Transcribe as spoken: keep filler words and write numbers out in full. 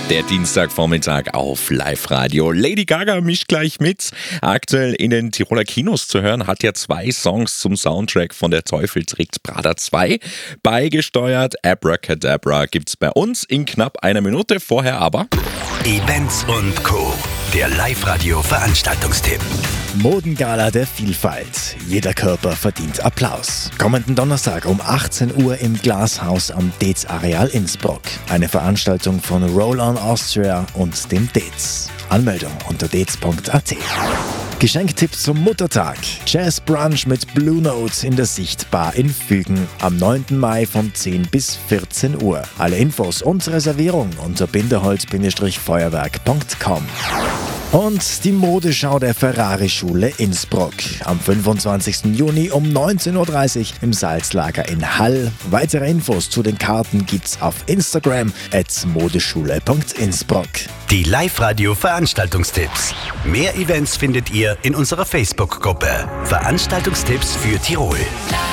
Der Dienstagvormittag auf Live-Radio. Lady Gaga mischt gleich mit. Aktuell in den Tiroler Kinos zu hören, hat ja zwei Songs zum Soundtrack von Der Teufel trägt Prada zwei. Beigesteuert Abracadabra gibt's bei uns in knapp einer Minute. Vorher aber Events und Co. Der Live-Radio-Veranstaltungstipp. Modengala der Vielfalt. Jeder Körper verdient Applaus. Kommenden Donnerstag um achtzehn Uhr im Glashaus am D E Z Areal Innsbruck. Eine Veranstaltung von Roll On Austria und dem D E Z. Anmeldung unter d e z punkt a t. Geschenktipps zum Muttertag. Jazz Brunch mit Blue Note in der Sichtbar in Fügen am neunten Mai von zehn bis vierzehn Uhr. Alle Infos und Reservierung unter binderholz-feuerwerk punkt com. Und die Modeschau der Ferrari-Schule Innsbruck am fünfundzwanzigsten Juni um neunzehn Uhr dreißig im Salzlager in Hall. Weitere Infos zu den Karten gibt's auf Instagram at modeschule punkt innsbruck. Die Live-Radio-Veranstaltungstipps. Mehr Events findet ihr in unserer Facebook-Gruppe. Veranstaltungstipps für Tirol.